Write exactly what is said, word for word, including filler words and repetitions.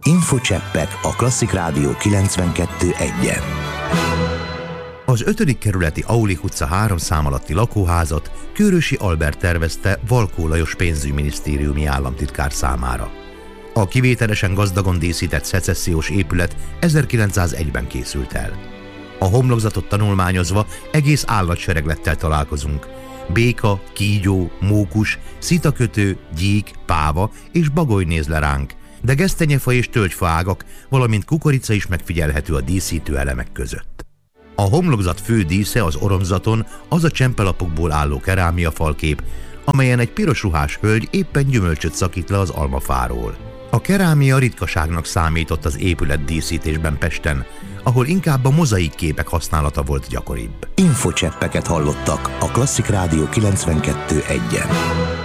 Infocseppek a Klasszik Rádió kilencvenkettő egyen. Az ötödik kerületi Aulich utca három szám alatti lakóházat Kőrösi Albert tervezte Valkó Lajos pénzügyminisztériumi államtitkár számára. A kivételesen gazdagon díszített szecessziós épület ezerkilencszázegyben készült el. A homlokzatot tanulmányozva egész állatsereglettel találkozunk. Béka, kígyó, mókus, szitakötő, gyík, páva és bagoly néz le ránk, de gesztenyefa és tölgyfa ágak, valamint kukorica is megfigyelhető a díszítő elemek között. A homlokzat fő dísze az oromzaton az a csempelapokból álló kerámia falkép, amelyen egy piros ruhás hölgy éppen gyümölcsöt szakít le az almafáról. A kerámia ritkaságnak számított az épület díszítésben Pesten, ahol inkább a mozaik képek használata volt gyakoribb. Infocseppeket hallottak a Klasszik Rádió kilencvenkettő egyen.